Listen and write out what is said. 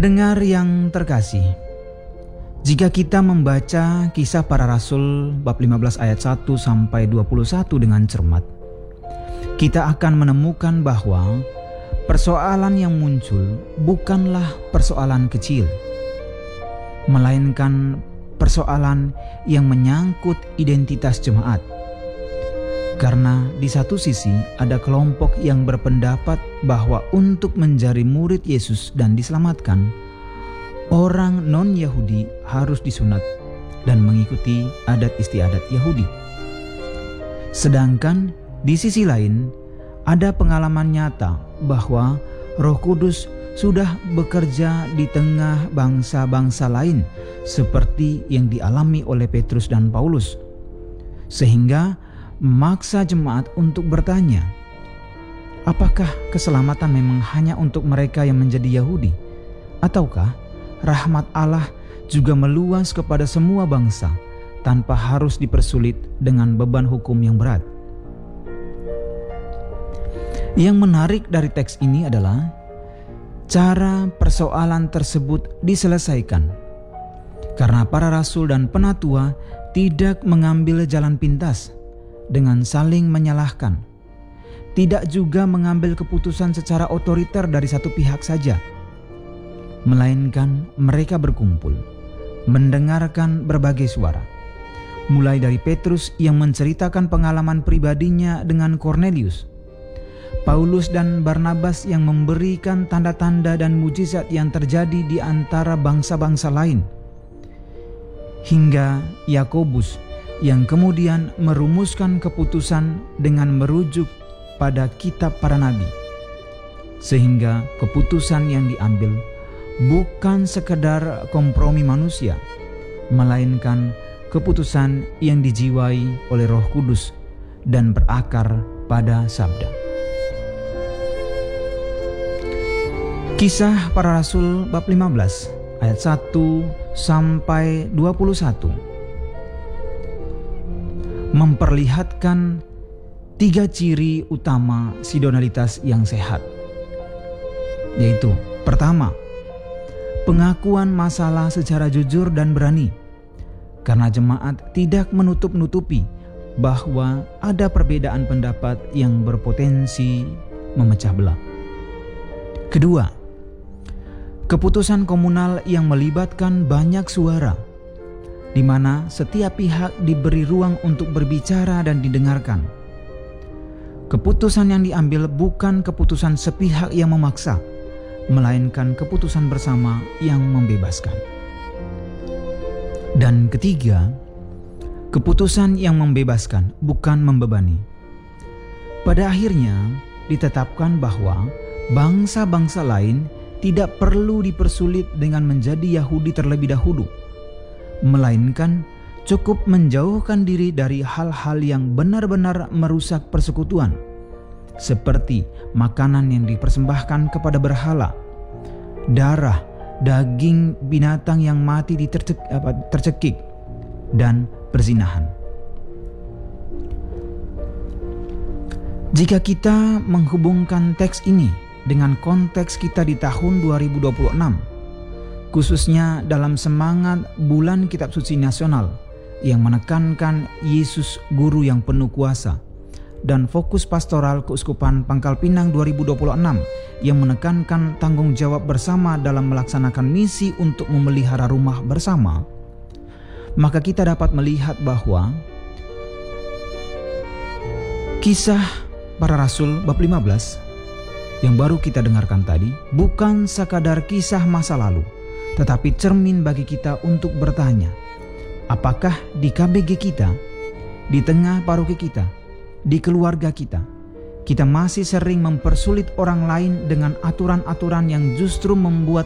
Pendengar yang terkasih, jika kita membaca Kisah Para Rasul bab 15 ayat 1 sampai 21 dengan cermat, kita akan menemukan bahwa persoalan yang muncul bukanlah persoalan kecil, melainkan persoalan yang menyangkut identitas jemaat. Karena di satu sisi ada kelompok yang berpendapat bahwa untuk menjadi murid Yesus dan diselamatkan, orang non-Yahudi harus disunat dan mengikuti adat istiadat Yahudi. Sedangkan di sisi lain ada pengalaman nyata bahwa Roh Kudus sudah bekerja di tengah bangsa-bangsa lain seperti yang dialami oleh Petrus dan Paulus, sehingga memaksa jemaat untuk bertanya, apakah keselamatan memang hanya untuk mereka yang menjadi Yahudi? Ataukah rahmat Allah juga meluas kepada semua bangsa tanpa harus dipersulit dengan beban hukum yang berat? Yang menarik dari teks ini adalah cara persoalan tersebut diselesaikan, karena para rasul dan penatua tidak mengambil jalan pintas dengan saling menyalahkan, tidak juga mengambil keputusan secara otoriter dari satu pihak saja, melainkan mereka berkumpul, mendengarkan berbagai suara, mulai dari Petrus yang menceritakan pengalaman pribadinya dengan Kornelius, Paulus dan Barnabas yang memberikan tanda-tanda dan mujizat yang terjadi di antara bangsa-bangsa lain, hingga Yakobus yang kemudian merumuskan keputusan dengan merujuk pada kitab para nabi, sehingga keputusan yang diambil bukan sekedar kompromi manusia, melainkan keputusan yang dijiwai oleh Roh Kudus dan berakar pada sabda. Kisah Para Rasul bab 15 ayat 1 sampai 21 memperlihatkan 3 ciri utama sidonalitas yang sehat, yaitu pertama, pengakuan masalah secara jujur dan berani, karena jemaat tidak menutup-nutupi bahwa ada perbedaan pendapat yang berpotensi memecah belah. Kedua, keputusan komunal yang melibatkan banyak suara, di mana setiap pihak diberi ruang untuk berbicara dan didengarkan. Keputusan yang diambil bukan keputusan sepihak yang memaksa, melainkan keputusan bersama yang membebaskan. Dan ketiga, keputusan yang membebaskan bukan membebani. Pada akhirnya ditetapkan bahwa bangsa-bangsa lain tidak perlu dipersulit dengan menjadi Yahudi terlebih dahulu, melainkan cukup menjauhkan diri dari hal-hal yang benar-benar merusak persekutuan, seperti makanan yang dipersembahkan kepada berhala, darah, daging binatang yang mati tercekik, dan perzinahan. Jika kita menghubungkan teks ini dengan konteks kita di tahun 2026, khususnya dalam semangat bulan Kitab Suci Nasional yang menekankan Yesus Guru yang penuh kuasa, dan fokus pastoral Keuskupan Pangkal Pinang 2026 yang menekankan tanggung jawab bersama dalam melaksanakan misi untuk memelihara rumah bersama, maka kita dapat melihat bahwa Kisah Para Rasul bab 15 yang baru kita dengarkan tadi bukan sekadar kisah masa lalu, tetapi cermin bagi kita untuk bertanya, apakah di KBG kita, di tengah paroki kita, di keluarga kita masih sering mempersulit orang lain dengan aturan-aturan yang justru membuat